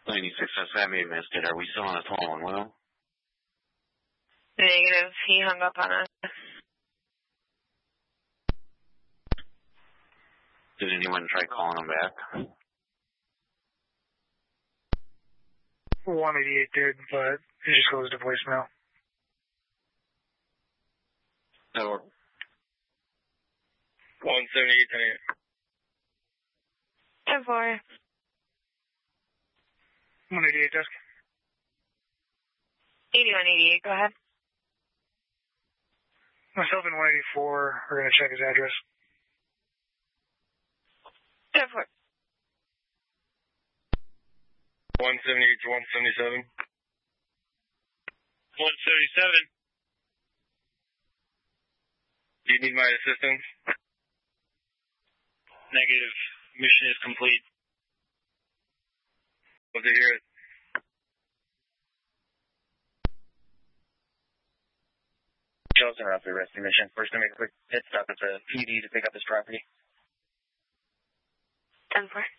96 FM, you missed it. Are we still on a 12-1 Will? Negative. He hung up on us. Did anyone try calling him back? 188 did, but it just goes to voicemail. That'll work. 178. 10-4. 188 desk. 8188, go ahead. Myself and 184 are going to check his address. 10-4. 178 to 177. 177. Do you need my assistance? Negative. Mission is complete. Love to hear it. Charles and Ralph, the rescue mission. First, to make a quick pit stop at the PD to pick up his property. 10-4.